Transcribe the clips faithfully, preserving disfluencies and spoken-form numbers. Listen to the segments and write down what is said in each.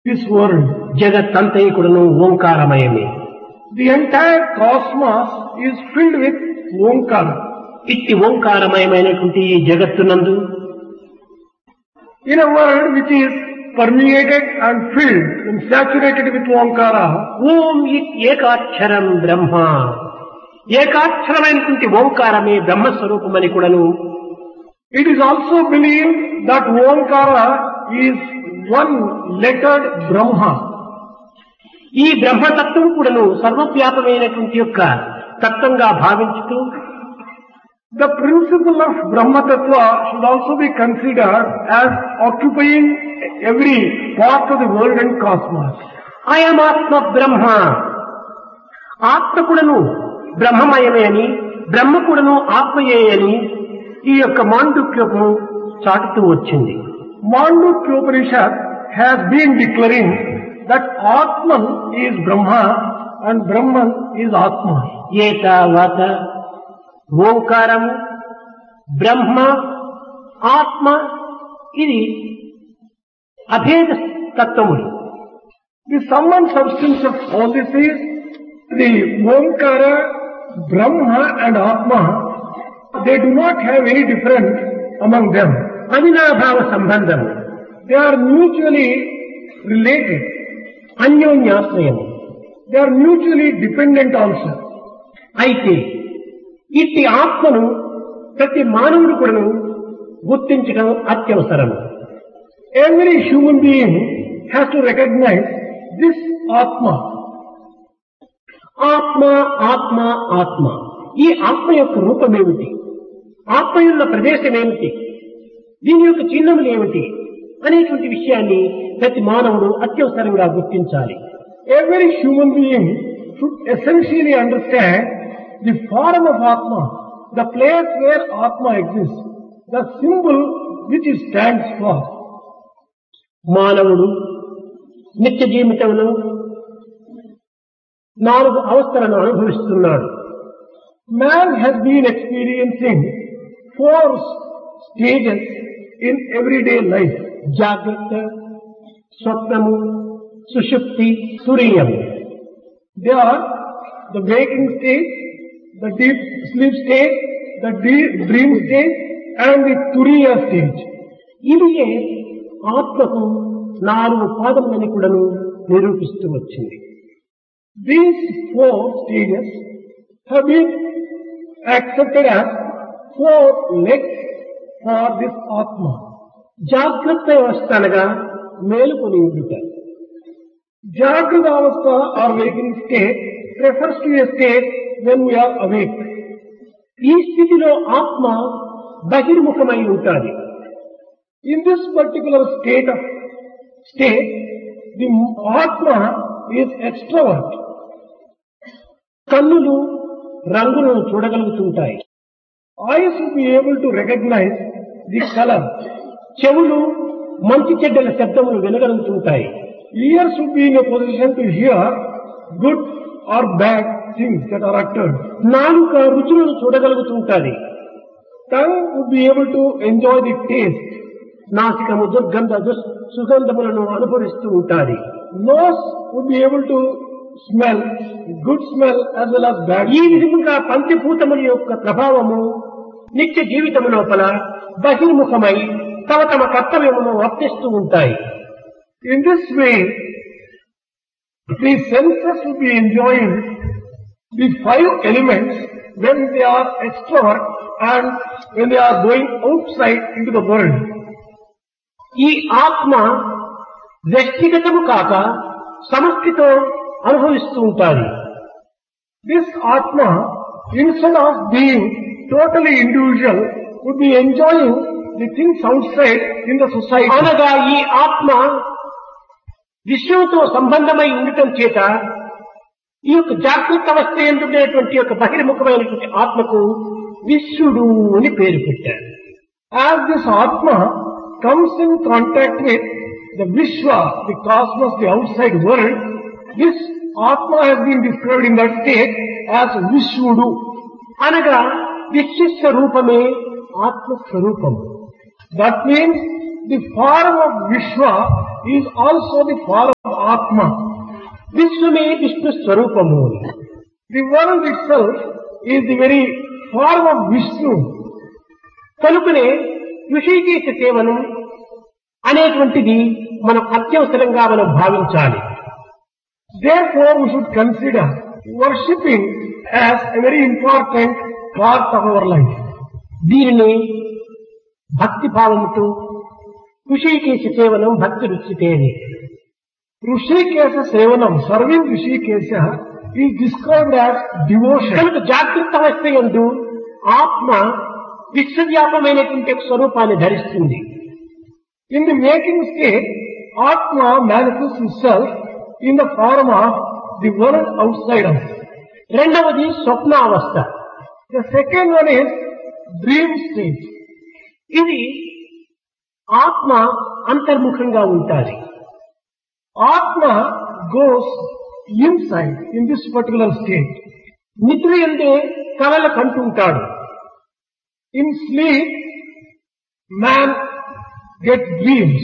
this world. జగత్తంతైకుడును ఓంకారమయమే. The entire cosmos is filled with Omkara. ఇట్టి ఓంకారమయమైనటువంటి ఈ జగత్తునందు In a world which is permeated and filled and saturated with Omkara, ఓం ఇత్ ఏకాక్షరం బ్రహ్మ, ఏకాక్షరమైనటువంటి ఓంకారమే బ్రహ్మస్వరూపమని కూడాను it is also believed that Omkara is one lettered Brahma. ఈ బ్రహ్మతత్వం కూడాను సర్వవ్యాపమైనటువంటి యొక్క తత్వంగా భావించుతూ The principle of Brahma Tattva should also be considered as occupying every part of the world and cosmos. అయమాత్మ బ్రహ్మ, ఆత్మ కూడాను బ్రహ్మమయమే అని, బ్రహ్మ కూడాను ఆత్మయే అని ఈ యొక్క మాండుక్యము చాటుతూ వచ్చింది. Mandukya Upanishad has been declaring that Atman is Brahma and Brahman is Atma. ఏతావాత ఓంకారము బ్రహ్మ ఆత్మ ఇది అభేద తత్వములు. The sum and substance of all this is the Omkara, Brahma and Atma. They do not have any difference among them. అవినాభావ సంబంధం, They are mutually related. అన్యోన్యాశ్రయం. They are mutually dependent also. అయితే ఇట్టి ఆత్మను ప్రతి మానవుడు కూడాను గుర్తించడం అత్యవసరం. Every human being has to recognize this Atma. ఆత్మ ఆత్మ ఆత్మ, ఈ ఆత్మ యొక్క రూపం ఏమిటి, ఆత్మ యొక్క ప్రదేశం ఏమిటి, దీని యొక్క చిహ్నములు ఏమిటి అనేటువంటి విషయాన్ని ప్రతి మానవుడు అత్యవసరంగా గుర్తించాలి. Every human being should essentially understand the form of Atma, the place where Atma exists, the symbol which it stands for. మానవుడు నిత్య జీవితంలో నాలుగు అవస్థలను అనుభవిస్తున్నాడు. Man has been experiencing four stages in everyday life. జాగ్రత్త, స్వప్నము, సుషుప్తి, తురీయము. They are the waking state, the deep sleep state, the deep dream state and the Turiya stage. ఇవియే ఆత్మకు నాలుగు పాదములని కూడాను నిరూపిస్తూ వచ్చింది. These four stages have been accepted as four legs for this Atma. జాగ్రత్త అవస్థ అనగా మేలుకొని ఉండుట. Jagrata Avastha or waking state refers to a state when we are awake. ఈ స్థితిలో ఆత్మ బహిర్ముఖమై ఉంటుంది. In this particular state of state, the Atma is extrovert. కన్నులు రంగులను చూడగలుగుతుంటాయి. Eyes will be able to recognize the color. చెవులు మంచి చెడ్డల శబ్దములు వినగలుగుతుంటాయి. Ears will be in a position to hear good or bad things that are uttered. నాలుక రుచులను చూడగలుగుతుంటాది. Tongue would be able to enjoy the taste. నాసికము దుర్గంధ దుస్- సుగంధములను అనుభవిస్తూ ఉంటాది. Nose would be able to smell good smell as well as bad. ఈ విధముగా పంచభూతముల యొక్క ప్రభావము నిత్య జీవితము లోపల బహిర్ముఖమై తమ తమ కర్తవ్యమును వర్తిస్తూ ఉంటాయి. In this way, the senses will be enjoying the five elements when they are extrovert and when they are going outside into the world. ఈ ఆత్మ వ్యక్తిగతము కాక సమష్టితో అనుభవిస్తూ ఉంటాది. This Atma, instead of being totally individual, would be enjoying the things outside in the society. అనగా ఈ ఆత్మ విశ్వంతో సంబంధమై ఉండటం చేత ఈ యొక్క జాగ్రత్త అవస్థ ఎందుకునేటువంటి యొక్క బహిర్ముఖమైనటువంటి ఆత్మకు విశ్వడు అని పేరు పెట్టారు. As this Atma comes in contact with the Vishwa, the cosmos, the outside world, this Atma has been described in that state as Vishwudu. అనగా విశ్వస్వరూపమే ఆత్మస్వరూపము. That means the form of Vishwa is also the form Atma. విశ్వమే Vishnu స్వరూపము. The world itself is the very form of Vishnu. కనుకనే ఋషికేశ సేవనం అనేటువంటిది మనం అత్యవసరంగా మనం భావించాలి. Therefore, we should consider worshipping as a very important part of our life. దీనిని భక్తి భావముతో ఋషికేశ సేవనం భక్తి రుచితేని. Rishikesha Sevanam, serving Rishikesha, is described as devotion. కనుక జాగ్రత్త అవస్థ యందు ఆత్మ విశ్వవ్యాపమైనటువంటి ఒక స్వరూపాన్ని ధరిస్తుంది. In the waking state, Atma manifests itself in the form of the world outside us. రెండవది స్వప్నావస్థ. The second one is dream state. ఇది ఆత్మ అంతర్ముఖంగా ఉంటాది. Atma goes inside in this particular state. నిద్ర యందే కలలు కంటుంటాడు. In sleep, man gets dreams.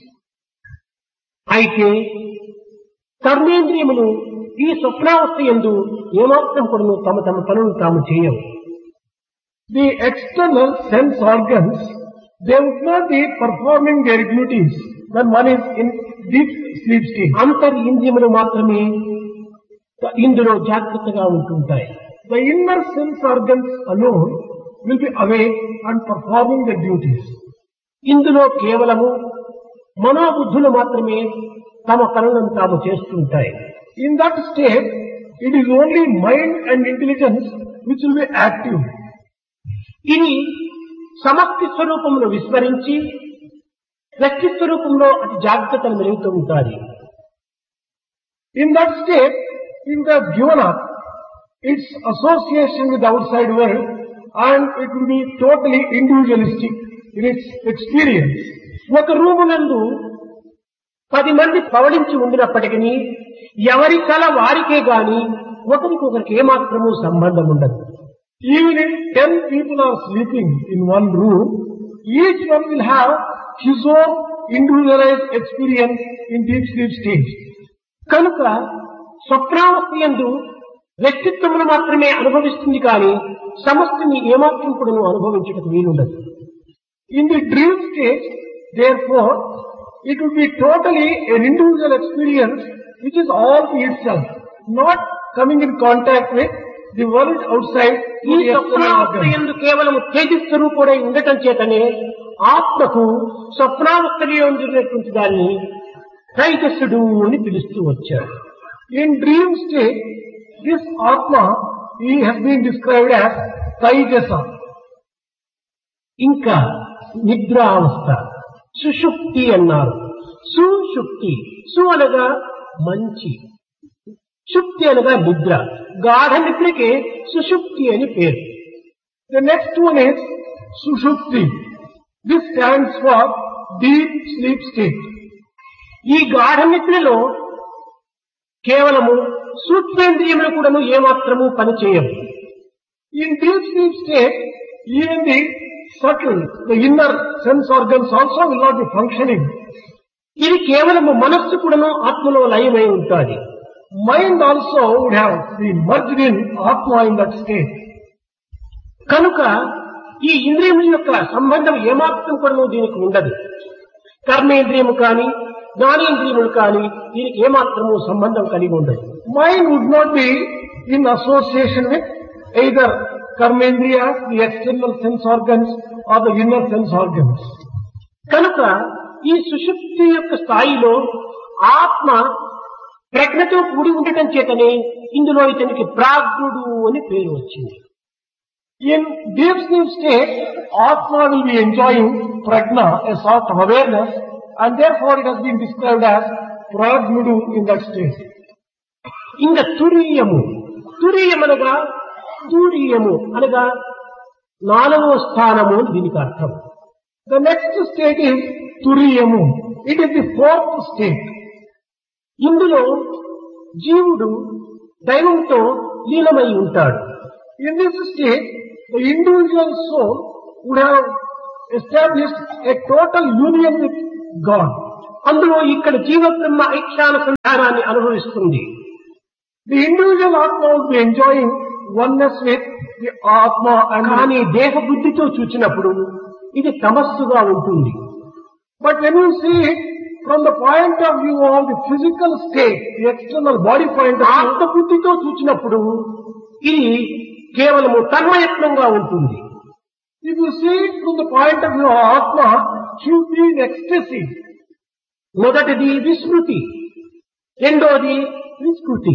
అయితే కర్మేంద్రియములు ఈ స్వప్నావస్థ యందు ఏమాత్రం కూడా తమ తమ పనులు తాము చేయవు. The external sense organs, they would not be performing their duties when one is in deep sleep state. అంతర్ ఇంద్రియములు మాత్రమే ఇందులో జాగ్రత్తగా ఉంటుంటాయి. The inner sense organs alone will be awake and performing their duties. ఇందులో కేవలము మనోబుద్ధులు మాత్రమే తమ పనులను తాము చేస్తుంటాయి. In that state, it is only mind and intelligence which will be active. ఇది సమష్టి స్వరూపమును విస్మరించి వ్యక్తి స్వరూపంలో అతి జాగ్రత్తను మెలుగుతూ ఉంటారు. In that state, it will have given up its association with the outside world and it will be totally individualistic in its experience. ఒక రూమునందు పది మంది పవడించి ఉండినప్పటికీ ఎవరి కల వారికే గాని ఒకరికొకరికి ఏమాత్రము సంబంధం ఉండదు. Even if ten people are sleeping in one room, each one will have his own individualized experience in deep sleep stage. కనుక స్వప్నావస్థ యందు వ్యక్తిత్వమును మాత్రమే అనుభవిస్తుంది కానీ సమష్టిని ఏమాత్రం కూడా అనుభవించటకు వీలుండదు. In the dream stage, therefore, it will be totally an individual experience which is all to itself, not coming in contact with the world outside. ఈ స్వప్నావస్థ యందు కేవలం తేజస్వరూపుడై ఉండటం చేతనే ఆత్మకు స్వప్నావస్థలో ఉండినటువంటి దాన్ని తైజస్సుడు అని పిలుస్తూ వచ్చారు. In dream state, this Atma, he has been described as Taijasa. ఇంకా నిద్రావస్థ, సుషుప్తి అన్నారు. సుషుప్తి, సు అనగా మంచి, షుప్తి అనగా నిద్ర. గాఢ నిద్రకే సుషుప్తి అని పేరు. The next one is Sushupti. This stands for deep sleep state. ఈ గాఢ నిద్రలో కేవలము సూక్ష్మేంద్రియములు కూడాను ఏమాత్రము పనిచేయవు. In deep sleep state, even the subtle, the inner sense organs also will not be functioning. ఇది కేవలము మనస్సు కూడాను ఆత్మలో లయమై ఉంటుంది. Mind also would have been merged in Atma in that state. కనుక ఈ ఇంద్రియముల యొక్క సంబంధం ఏమాత్రం కూడా దీనికి ఉండదు. కర్మేంద్రియము కానీ జ్ఞానేంద్రియములు కానీ దీనికి ఏమాత్రము సంబంధం కలిగి ఉండదు. Mind would not be in association with either karmendriyas, the external sense organs, or the inner sense organs. కనుక ఈ సుషుప్తి యొక్క స్థాయిలో ఆత్మ ప్రజ్ఞతో కూడి ఉండటం చేతనే ఇందులో ఇతనికి ప్రాజ్ఞుడు అని పేరు వచ్చింది. In deep sleep state, Atma will be enjoying prajna, a sort of awareness, and therefore it has been described as prajnudu in that state. ఇంకా తురీయము, తురీయమనగా తూరీయము అనగా నాలుగవ స్థానము అని దీనికి అర్థం. The next state is turiyamu. It is the fourth state. ఇందులో జీవుడు దైవంతో లీనమై ఉంటాడు. In this state, the individual soul would have established a total union with God. అందులో ఇక్కడ జీవబ్రహ్మ ఐక్యానుసంధానాన్ని అనుభవిస్తుంది. The individual Atma will be enjoying oneness with the Atma, and కానీ దేహ బుద్ధితో చూచినప్పుడు ఇది తమస్సుగా ఉంటుంది. But when you see it from the point of view of the physical state, the external body point of ఆత్మ view, బుద్ధితో చూచినప్పుడు ఇది కేవలము తన్మయత్నంగా ఉంటుంది. if you see it from the point of view of Atma, she will be in ecstasy. మొదటిది విస్మృతి, రెండోది విస్మృతి.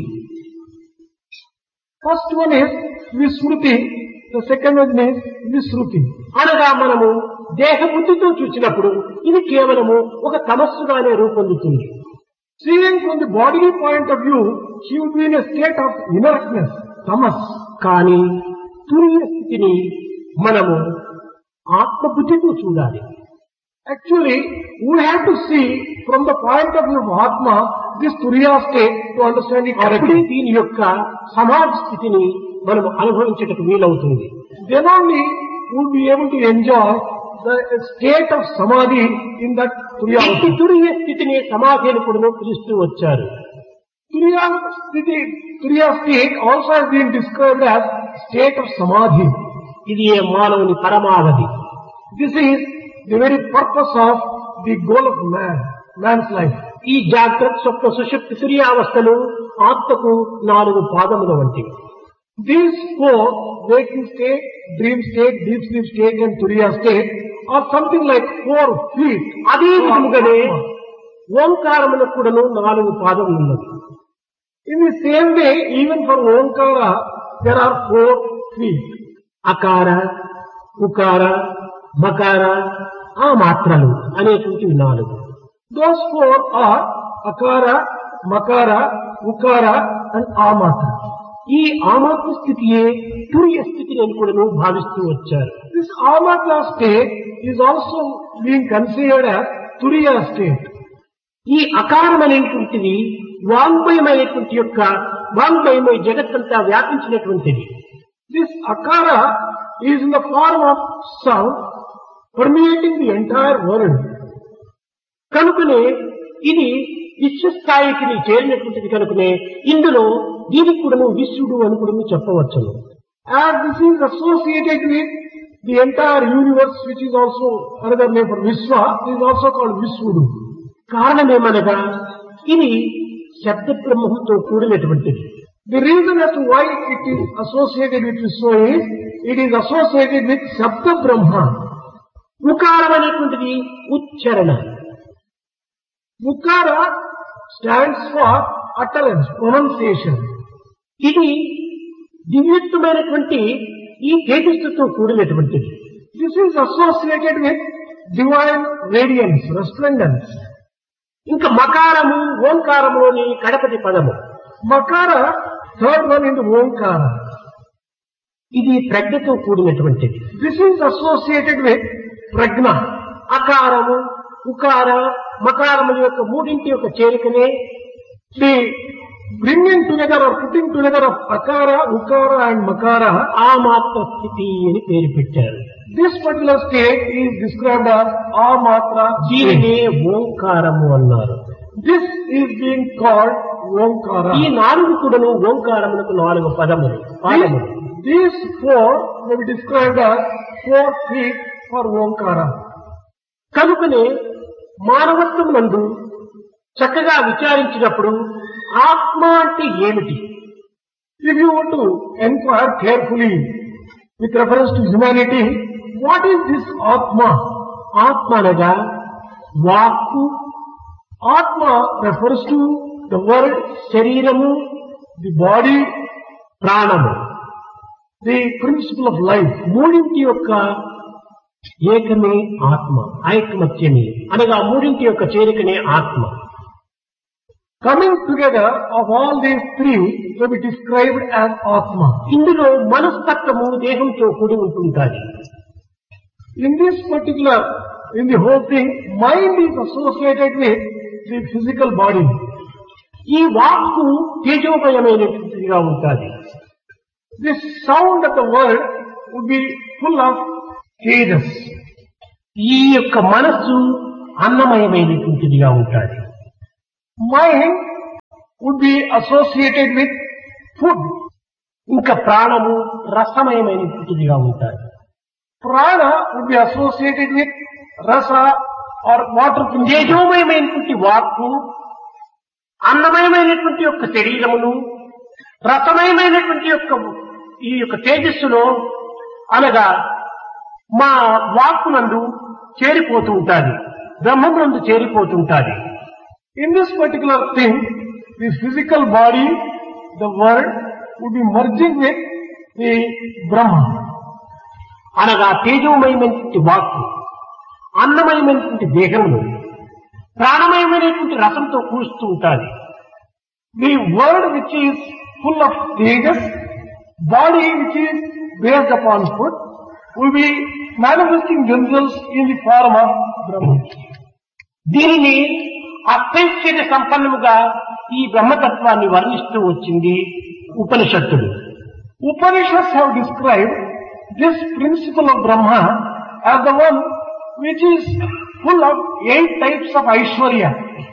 First one is Vismruti, the second one is Visruti. అనగా మనము దేహ బుద్ధితో చూచినప్పుడు ఇది కేవలము ఒక తమస్సుగానే రూపొందుతుంది. Seeing from the bodily point of view, she will be in a state of inertness, tamas. కానీ తురియ స్థితిని మనము ఆత్మబుద్ధితో చూడాలి. Actually, we have to see from the point of view of Atma, this Turiya state to understand it అప్పుడే correctly. దీని యొక్క సమాధి స్థితిని మనము అనుభవించటకు వీలవుతుంది. Then only we will be able to enjoy the state of Samadhi in that Turiya ఈ state. తురియ స్థితిని సమాధి అని కూడా పిలుస్తూ వచ్చారు. Turiya state, Turiya state also has been described as state of Samadhi. ఇది ఏ మానవుని పరమావధి. This is the very purpose of the goal of man, man's life. ఈ జాగ్రత్త స్వప్న సుషుప్తి తురియావస్థలు ఆత్మకు నాలుగు పాదముల వంటివి. These four, waking state, dream state, deep sleep state and Turiya state, are something like four feet. అదే విధముగానే ఓంకారములకు కూడాను నాలుగు పాదములు ఉన్నవి. In the same way, even for Omkara, there are four feet. అకార, ఉకార, మకార, ఆ మాత్రలు అనేటువంటివి నాలుగు. Those four are Akara, Makara, Ukara and Amatra. ఈ ఆమాత్మ స్థితియే తురియ స్థితి అని కూడా భావిస్తూ వచ్చారు. This Amatra state is also being considered as Turiya state. ఈ అకారం అనేటువంటిది వాంగ్మయమైనటువంటి యొక్క వాంగ్మయమై జగత్తంతా వ్యాపించినటువంటిది. This Akara is in the form of sound permeating the entire world. కనుకనే ఇది విశ్వస్థాయికి చేరినటువంటిది కనుకనే ఇందులో దీనికి కూడా విశ్వడు అని కూడా చెప్పవచ్చును. And this is associated with the entire universe, which is also another name for Vishwa, is also called Vishwudu. కారణమేమనగా ఇది శబ్ద బ్రహ్మంతో కూడినటువంటిది. The reason as to why it is associated with Vishwa is, it is associated with Sabda Brahma. ఉకారం అనేటువంటిది ఉచ్చరణ. Mukara stands for utterance, pronunciation. ఇది దివ్యత్వమైనటువంటి ఈ తేజస్సుతో కూడినటువంటిది. This is associated with divine radiance, resplendence. ఇంకా మకారము ఓంకారములోని కడపటి పదము. Makara, third one in the Omkara. ఇది ప్రజ్ఞతో కూడినటువంటిది. This is associated with Prajna. అకారము, ఉకార, మకారముల యొక్క మూడింటి యొక్క చేరికనే The bringing together or putting together of Akara, Ukara and Makara, ఆమాత్మ స్థితి అని పేరు పెట్టారు. this particular state is described as Amatra దీనినే state. ఓంకారము అన్నారు. This is being called Omkara. ఈ నాలుగు కూడాను ఓంకారములకు నాలుగు పదములు పాదములు. These four may be described as four feet for Omkara. కనుకనే మానవత్వం నందు చక్కగా విచారించినప్పుడు ఆత్మ అంటే ఏమిటి? If you want to inquire carefully with reference to humanity, what is this Atma? ఆత్మ అనగా వాక్కు, Atma refers to the word, శరీరము, the body, ప్రాణము. the principle of life. మూడింటి యొక్క ఏకమే ఆత్మ, ఐకమత్యమే అనగా మూడింటి యొక్క చేరికనే ఆత్మ. Coming together of all these three will be described as Atma. ఇందులో మనస్తత్వము దేహంతో కూడి ఉంటుంటాయి. In this particular, in the whole thing, mind is associated with the physical body. ఈ వాక్కు తేజోమయమైనటువంటిదిగా ఉంటుంది. This sound of the world would be full of tejas. ఈ యొక్క మనస్సు అన్నమయమైనటువంటిదిగా ఉంటుంది. Mind would be associated with food. ఇంకా ప్రాణము రసమయమైనటువంటిదిగా ఉంటాయి. Prana would be associated with rasa or water. తేజోమయమైనటువంటి వాక్కు, అన్నమయమైనటువంటి యొక్క శరీరమును, రసమయమైనటువంటి యొక్క ఈ యొక్క తేజస్సులో అనగా మా వాక్కునందు చేరిపోతూ ఉంటుంది, బ్రహ్మమునందు చేరిపోతుంటాది. In this particular thing, the physical body, the world, would be merging with the Brahma. అనగా తేజోమయమైనటువంటి వాక్కు, అన్నమయమైనటువంటి దేహమును, ప్రాణమయమైనటువంటి రసంతో కూరుస్తూ ఉంటుంది. The world which is full of tejas, body which is based upon food, will be manifesting themselves in the form of Brahma. దీనిని అత్యైశ్వర్య సంపన్నముగా ఈ బ్రహ్మతత్వాన్ని వర్ణిస్తూ వచ్చింది ఉపనిషత్తులు. Upanishads have described this principle of Brahma as the one which is full of eight types of Aishwarya.